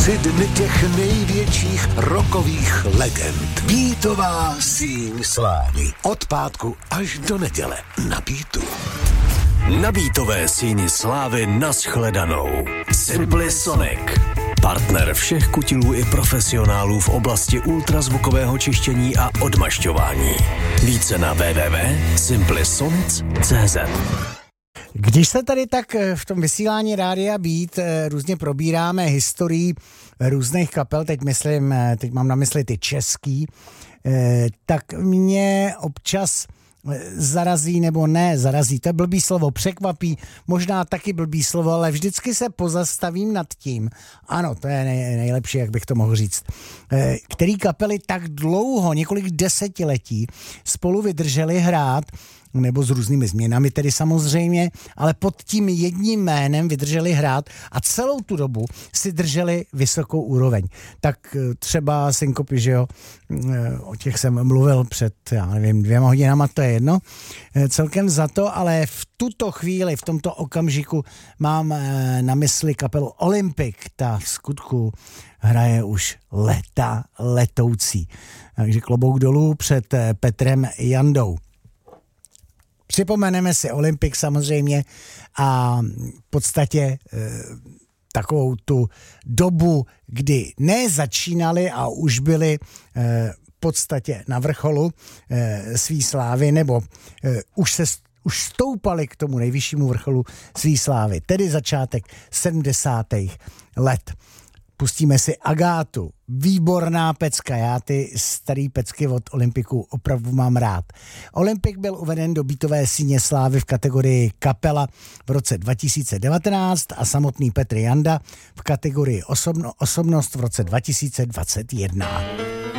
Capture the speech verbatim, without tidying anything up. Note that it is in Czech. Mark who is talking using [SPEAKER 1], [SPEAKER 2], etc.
[SPEAKER 1] Tři dny těch největších rockových legend. Beatová síň slávy. Od pátku až do neděle na Beatu.
[SPEAKER 2] Na Beatové síni slávy nashledanou. Simply Sonic. Partner všech kutilů i profesionálů v oblasti ultrazvukového čištění a odmašťování. Více na w w w tečka simply sonic tečka c z.
[SPEAKER 3] Když se tady tak v tom vysílání Rádia Beat různě probíráme historii různých kapel, teď myslím, teď mám na mysli ty český, tak mě občas zarazí, nebo ne zarazí, to je blbý slovo, překvapí, možná taky blbý slovo, ale vždycky se pozastavím nad tím, ano, to je nej, nejlepší, jak bych to mohl říct, který kapely tak dlouho, několik desetiletí spolu vydrželi hrát, nebo s různými změnami tedy samozřejmě, ale pod tím jedním jménem vydrželi hrát a celou tu dobu si drželi vysokou úroveň. Tak třeba Synkopy, že jo, o těch jsem mluvil před, já nevím, dvěma hodinama, to je jedno, celkem za to, ale v tuto chvíli, v tomto okamžiku mám na mysli kapelu Olympic, ta v skutku hraje už leta letoucí. Takže klobouk dolů před Petrem Jandou. Připomeneme si Olympic samozřejmě a v podstatě e, takovou tu dobu, kdy ne začínali a už byli e, v podstatě na vrcholu e, svý slávy, nebo e, už se už stoupali k tomu nejvyššímu vrcholu svý slávy, tedy začátek sedmdesátých let. Pustíme si Agátu, výborná pecka, já ty starý pecky od Olympiku opravdu mám rád. Olympik byl uveden do Beatové síně slávy v kategorii kapela v roce dva tisíce devatenáct a samotný Petr Janda v kategorii osobno, osobnost v roce dva tisíce dvacet jedna.